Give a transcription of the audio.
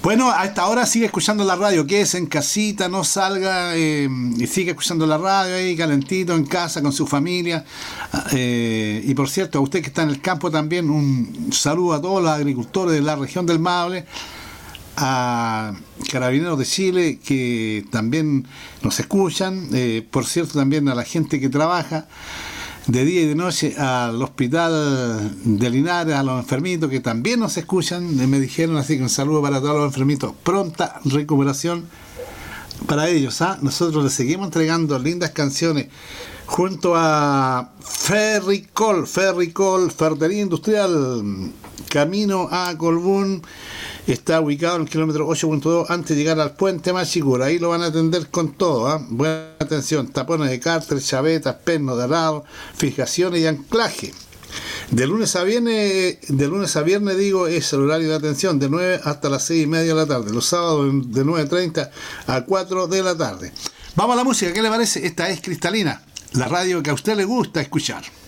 Bueno, a esta hora sigue escuchando la radio, quédese en casita, no salga y sigue escuchando la radio ahí calentito en casa con su familia. Y por cierto, a usted que está en el campo también, un saludo a todos los agricultores de la región del Maule, a Carabineros de Chile que también nos escuchan, por cierto también a la gente que trabaja de día y de noche, al hospital de Linares, a los enfermitos que también nos escuchan, me dijeron, así que un saludo para todos los enfermitos, pronta recuperación para ellos. Nosotros les seguimos entregando lindas canciones junto a Ferricol, Ferretería Industrial, camino a Colbún. Está ubicado en el kilómetro 8.2 antes de llegar al puente Machicura. Ahí lo van a atender con todo. Buena atención. Tapones de cárter, chavetas, pernos de arado, fijaciones y anclaje. De lunes a viernes digo, es el horario de atención de 9 hasta las 6:30 de la tarde. Los sábados de 9:30 a 4 de la tarde. Vamos a la música. ¿Qué le parece? Esta es Cristalina, la radio que a usted le gusta escuchar.